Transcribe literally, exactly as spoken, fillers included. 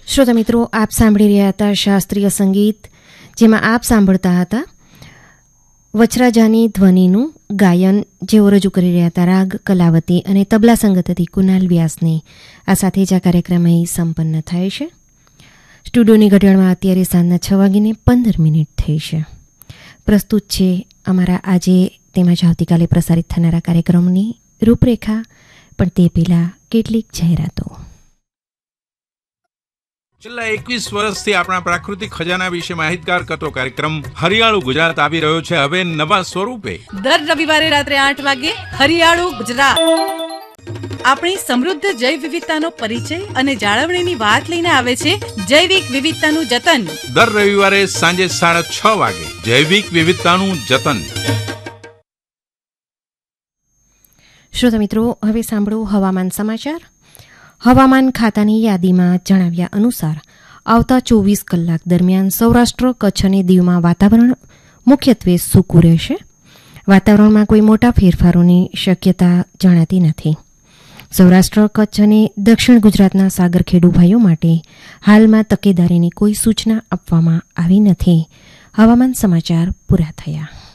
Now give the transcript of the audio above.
શ્રોતા મિત્રો, આપ સાંભળી રહ્યા હતા શાસ્ત્રીય સંગીત, જેમાં આપ સાંભળતા હતા વચરાજાની ધ્વનિનું ગાયન, જેઓ રજૂ કરી રહ્યા હતા રાગ કલાવતી અને તબલા સંગત હતી કુનાલ વ્યાસની. આ સાથે જ આ કાર્યક્રમ અહીં સંપન્ન થાય છે. સ્ટુડિયોની ઘડિયાળમાં અત્યારે સાંજના છ વાગીને પંદર મિનિટ થઈ છે. પ્રસ્તુત છે અમારા આજે તેમજ આવતીકાલે પ્રસારિત થનારા કાર્યક્રમની રૂપરેખા, પણ તે પહેલાં કેટલીક જાહેરાતો. છેલ્લા એકવીસ વર્ષથી આપણા પ્રાકૃતિક ખજાના વિશે માહિતગાર કરતો કાર્યક્રમ હરિયાળું ગુજરાત આવી રહ્યો છે હવે નવા સ્વરૂપે. દર રવિવારે રાત્રે આઠ વાગે હરિયાળું ગુજરાત આપણી સમૃદ્ધ જૈવ વિવિધતાનો પરિચય અને જાળવણીની વાત લઈને આવે છે જૈવિક વિવિધતાનું જતન. દર રવિવારે સાંજે સાડા છ વાગે જૈવિક વિવિધતાનું જતન. શ્રોતા મિત્રો, હવે સાંભળો હવામાન સમાચાર. હવામાન ખાતાની યાદીમાં જણાવ્યા અનુસાર આવતા ચોવીસ કલાક દરમિયાન સૌરાષ્ટ્ર, કચ્છ અને દીવમાં વાતાવરણ મુખ્યત્વે સૂકું રહેશે. વાતાવરણમાં કોઈ મોટા ફેરફારોની શક્યતા જણાતી નથી. સૌરાષ્ટ્ર, કચ્છ અને દક્ષિણ ગુજરાતના સાગરખેડુ ભાઈઓ માટે હાલમાં તકેદારીની કોઈ સૂચના આપવામાં આવી નથી. હવામાન સમાચાર પૂરા થયા.